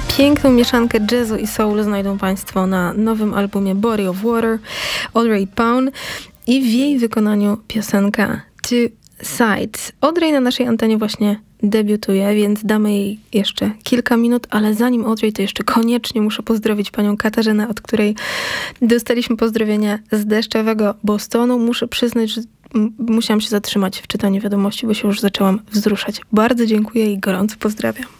Piękną mieszankę jazzu i soul znajdą Państwo na nowym albumie Body of Water Audrey Pawn i w jej wykonaniu piosenka Two Sides. Audrey na naszej antenie właśnie debiutuje, więc damy jej jeszcze kilka minut, ale zanim Audrey, to jeszcze koniecznie muszę pozdrowić panią Katarzynę, od której dostaliśmy pozdrowienia z deszczowego Bostonu. Muszę przyznać, że musiałam się zatrzymać w czytaniu wiadomości, bo się już zaczęłam wzruszać. Bardzo dziękuję i gorąco pozdrawiam.